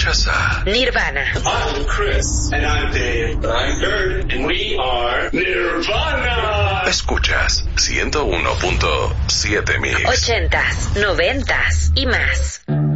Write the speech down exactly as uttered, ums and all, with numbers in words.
Escuchas a Nirvana. I'm Chris. And I'm Dave. I'm Kurt. And we are Nirvana. Escuchas ciento uno punto siete Mix. Ochentas, noventas y más.